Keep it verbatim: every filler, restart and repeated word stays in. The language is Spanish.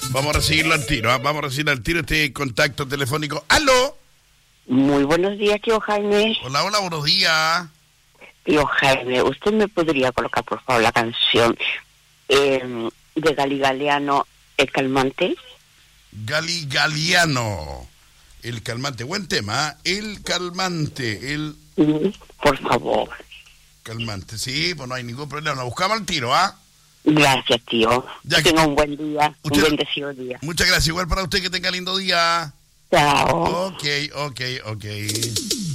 Vamos a recibirlo al tiro, ¿eh? Vamos a recibirlo al tiro este contacto telefónico. ¡Aló! Muy buenos días, tío Jaime. Hola, hola, buenos días. Tío Jaime, ¿usted me podría colocar, por favor, la canción eh, de Gali Galeano, El Calmante? Gali Galeano, El Calmante. Buen tema, ¿eh? El Calmante, el... Sí, por favor. Calmante, sí, pues no hay ningún problema. Nos buscamos al tiro, ¿ah? ¿eh? Gracias, tío. Ya que que... tenga un buen día, Muchas... un bendecido día. Muchas gracias, igual para usted, que tenga lindo día. Chao. Ok, ok, ok.